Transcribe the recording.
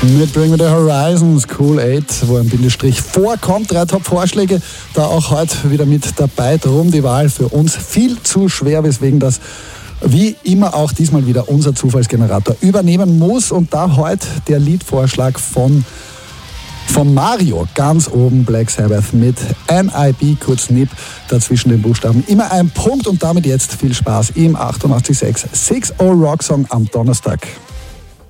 Mit Bring Me The Horizons, Cool 8, wo ein Bindestrich vorkommt. 3 Top-Vorschläge, da auch heute wieder mit dabei. Drum die Wahl für uns viel zu schwer, weswegen das wie immer auch diesmal wieder unser Zufallsgenerator übernehmen muss. Und da heute der Liedvorschlag von Mario, ganz oben Black Sabbath mit NIB, kurz NIB, dazwischen den Buchstaben immer ein Punkt. Und damit jetzt viel Spaß im 88.6 6-0 Rock Song am Donnerstag.